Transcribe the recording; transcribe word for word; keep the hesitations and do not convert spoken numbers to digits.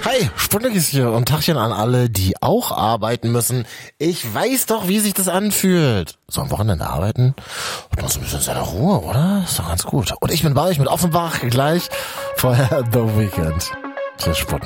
Hi, Sputnik hier und Tachchen an alle, die auch arbeiten müssen. Ich weiß doch, wie sich das anfühlt. So am Wochenende arbeiten und noch so ein bisschen seine Ruhe, oder? Ist doch ganz gut. Und ich bin bei euch mit Offenbach gleich vorher The Weekend. Tschüss, Sputnik.